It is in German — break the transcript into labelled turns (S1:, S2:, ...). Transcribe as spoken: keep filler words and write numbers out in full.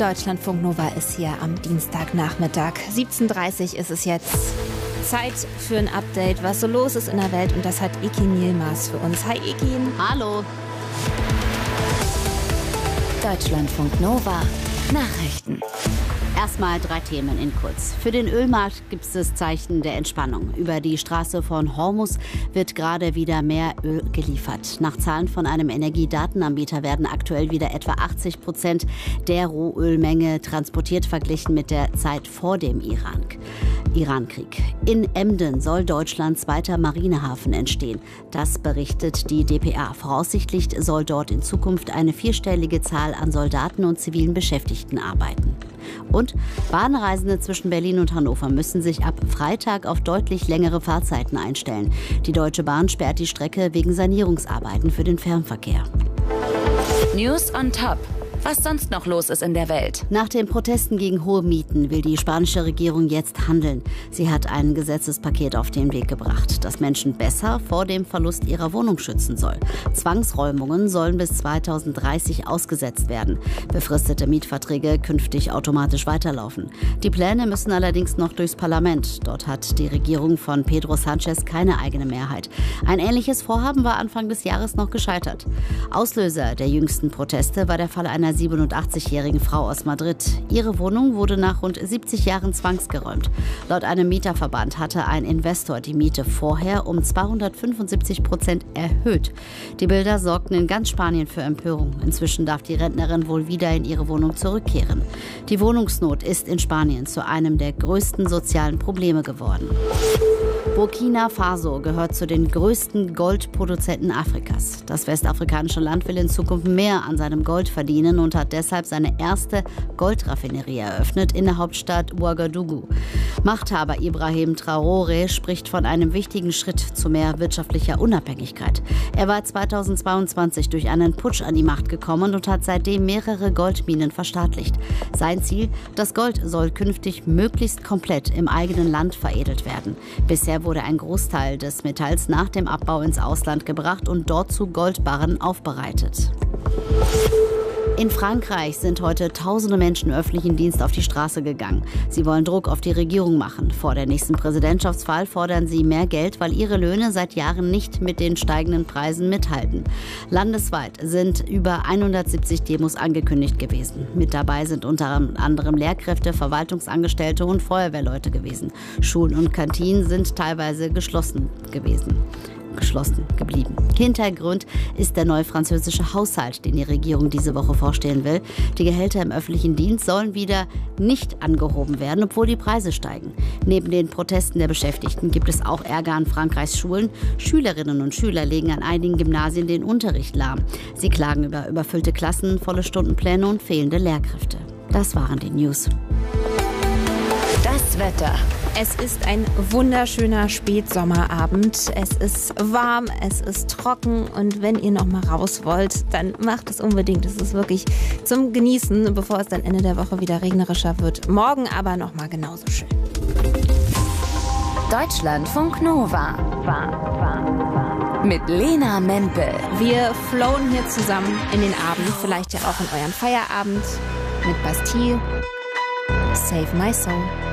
S1: Deutschlandfunk Nova ist hier am Dienstagnachmittag. siebzehn Uhr dreißig ist es jetzt. Zeit für ein Update, was so los ist in der Welt. Und das hat Ekin Yilmaz für uns. Hi Ekin.
S2: Hallo.
S3: Deutschlandfunk Nova Nachrichten.
S2: Erstmal drei Themen in kurz. Für den Ölmarkt gibt es Zeichen der Entspannung. Über die Straße von Hormuz wird gerade wieder mehr Öl geliefert. Nach Zahlen von einem Energiedatenanbieter werden aktuell wieder etwa achtzig Prozent der Rohölmenge transportiert, verglichen mit der Zeit vor dem Iran. Irankrieg. In Emden soll Deutschlands zweiter Marinehafen entstehen. Das berichtet die D P A. Voraussichtlich soll dort in Zukunft eine vierstellige Zahl an Soldaten und zivilen Beschäftigten arbeiten. Und Bahnreisende zwischen Berlin und Hannover müssen sich ab Freitag auf deutlich längere Fahrzeiten einstellen. Die Deutsche Bahn sperrt die Strecke wegen Sanierungsarbeiten für den Fernverkehr.
S3: News on Top. Was sonst noch los ist in der Welt.
S2: Nach den Protesten gegen hohe Mieten will die spanische Regierung jetzt handeln. Sie hat ein Gesetzespaket auf den Weg gebracht, das Menschen besser vor dem Verlust ihrer Wohnung schützen soll. Zwangsräumungen sollen bis zweitausenddreißig ausgesetzt werden. Befristete Mietverträge künftig automatisch weiterlaufen. Die Pläne müssen allerdings noch durchs Parlament. Dort hat die Regierung von Pedro Sánchez keine eigene Mehrheit. Ein ähnliches Vorhaben war Anfang des Jahres noch gescheitert. Auslöser der jüngsten Proteste war der Fall einer siebenundachtzigjährigen Frau aus Madrid. Ihre Wohnung wurde nach rund siebzig Jahren zwangsgeräumt. Laut einem Mieterverband hatte ein Investor die Miete vorher um zweihundertfünfundsiebzig Prozent erhöht. Die Bilder sorgten in ganz Spanien für Empörung. Inzwischen darf die Rentnerin wohl wieder in ihre Wohnung zurückkehren. Die Wohnungsnot ist in Spanien zu einem der größten sozialen Probleme geworden. Burkina Faso gehört zu den größten Goldproduzenten Afrikas. Das westafrikanische Land will in Zukunft mehr an seinem Gold verdienen und hat deshalb seine erste Goldraffinerie eröffnet in der Hauptstadt Ouagadougou. Machthaber Ibrahim Traoré spricht von einem wichtigen Schritt zu mehr wirtschaftlicher Unabhängigkeit. Er war zweitausendzweiundzwanzig durch einen Putsch an die Macht gekommen und hat seitdem mehrere Goldminen verstaatlicht. Sein Ziel: Das Gold soll künftig möglichst komplett im eigenen Land veredelt werden. Bisher wurde ein Großteil des Metalls nach dem Abbau ins Ausland gebracht und dort zu Goldbarren aufbereitet. In Frankreich sind heute tausende Menschen öffentlichen Dienst auf die Straße gegangen. Sie wollen Druck auf die Regierung machen. Vor der nächsten Präsidentschaftswahl fordern sie mehr Geld, weil ihre Löhne seit Jahren nicht mit den steigenden Preisen mithalten. Landesweit sind über hundertsiebzig Demos angekündigt gewesen. Mit dabei sind unter anderem Lehrkräfte, Verwaltungsangestellte und Feuerwehrleute gewesen. Schulen und Kantinen sind teilweise geschlossen gewesen. geschlossen geblieben. Hintergrund ist der neue französische Haushalt, den die Regierung diese Woche vorstellen will. Die Gehälter im öffentlichen Dienst sollen wieder nicht angehoben werden, obwohl die Preise steigen. Neben den Protesten der Beschäftigten gibt es auch Ärger an Frankreichs Schulen. Schülerinnen und Schüler legen an einigen Gymnasien den Unterricht lahm. Sie klagen über überfüllte Klassen, volle Stundenpläne und fehlende Lehrkräfte. Das waren die News.
S3: Das Wetter.
S1: Es ist ein wunderschöner Spätsommerabend. Es ist warm, es ist trocken und wenn ihr noch mal raus wollt, dann macht es unbedingt. Es ist wirklich zum Genießen, bevor es dann Ende der Woche wieder regnerischer wird. Morgen aber noch mal genauso schön.
S3: Deutschlandfunk Nova. Mit Lena Mempel.
S1: Wir flowen hier zusammen in den Abend, vielleicht ja auch in euren Feierabend mit Bastille. Save My Soul.